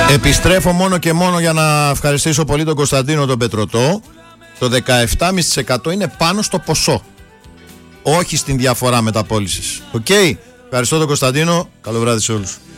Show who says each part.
Speaker 1: Επιστρέφω μόνο και μόνο για να ευχαριστήσω πολύ τον Κωνσταντίνο τον Πετρωτό. Το 17,5% είναι πάνω στο ποσό, όχι στην διαφορά μεταπώλησης. Οκ. Ευχαριστώ τον Κωνσταντίνο. Καλό βράδυ σε όλους.